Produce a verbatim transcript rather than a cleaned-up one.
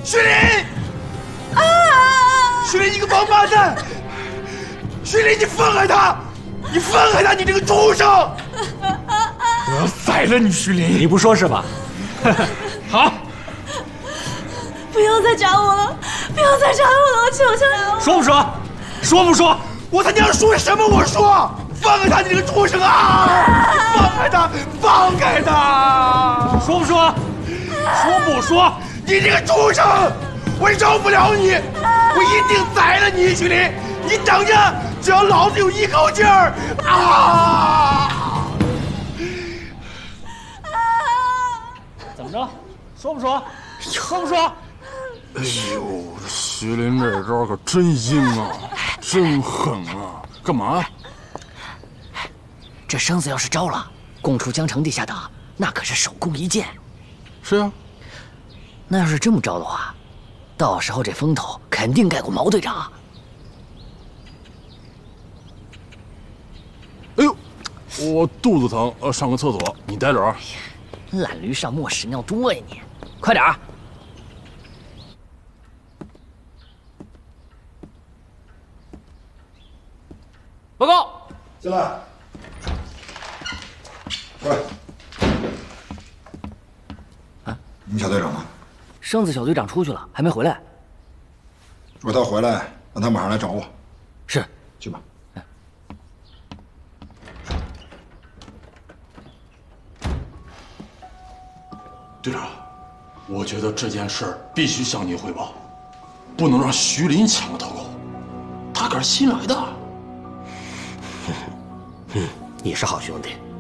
徐林！啊！徐林，你个王八蛋！徐林，你放开他！你放开他！你这个畜生！我要宰了你，徐林！ 你不说是吧？ 好。 不要再扎我了！不要再扎我了！我求求你！ 说不说？说不说？ 我他娘说什么？我说，放开他！你这个畜生啊！放开他！放开他！ 说不说？说不说？ 你这个畜生！我饶不了你！我一定宰了你，徐林！你等着！只要老子有一口气儿啊！ 怎么着？说不说？说不说？ 哎呦，徐林这招可真阴啊，真狠啊！干嘛呀？ 这生子要是招了，供出江城地下党，那可是首功一件。 是啊。 那要是这么着的话，到时候这风头肯定盖过毛队长。 哎呦，我肚子疼，呃，上个厕所，你待着啊。 懒驴上磨屎尿多呀你，快点儿！报告。 进来。喂。 啊， 你们小队长呢？ 生子小队长出去了，还没回来。 说他回来，让他马上来找我。 是。 去吧。 队长，我觉得这件事必须向你汇报，不能让徐林抢了头口，他可是新来的。 嗯，你是好兄弟。